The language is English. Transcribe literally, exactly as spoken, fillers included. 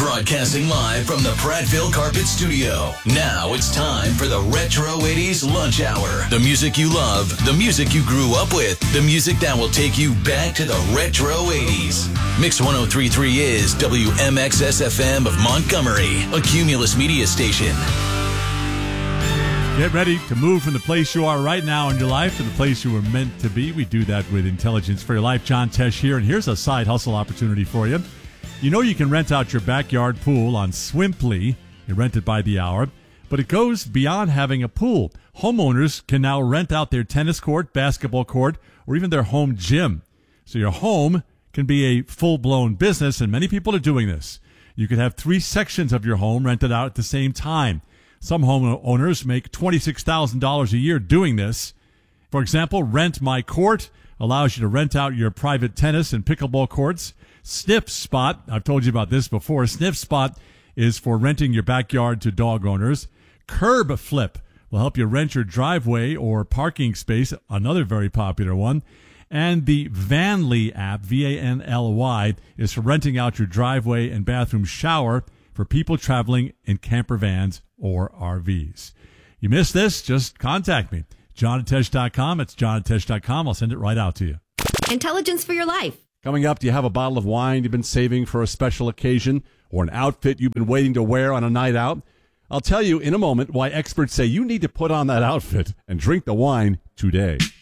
Broadcasting live from the Prattville Carpet Studio. Now it's time for the Retro eighties Lunch Hour. The music you love, the music you grew up with, the music that will take you back to the Retro eighties. Mix one oh three point three is W M X S F M of Montgomery, a Cumulus media station. Get ready to move from the place you are right now in your life to the place you were meant to be. We do that with Intelligence for Your Life. John Tesh here, and here's a side hustle opportunity for you. You know you can rent out your backyard pool on Swimply. You rent it by the hour, but it goes beyond having a pool. Homeowners can now rent out their tennis court, basketball court, or even their home gym. So your home can be a full-blown business, and many people are doing this. You could have three sections of your home rented out at the same time. Some homeowners make twenty-six thousand dollars a year doing this. For example, Rent My Court allows you to rent out your private tennis and pickleball courts. Sniff Spot, I've told you about this before. Sniff Spot is for renting your backyard to dog owners. Curb Flip will help you rent your driveway or parking space, another very popular one. And the Vanly app, V A N L Y, is for renting out your driveway and bathroom shower for people traveling in camper vans or R Vs. You missed this? Just contact me. john tesh dot com. It's john tesh dot com. I'll send it right out to you. Intelligence for Your Life. Coming up, do you have a bottle of wine you've been saving for a special occasion or an outfit you've been waiting to wear on a night out? I'll tell you in a moment why experts say you need to put on that outfit and drink the wine today.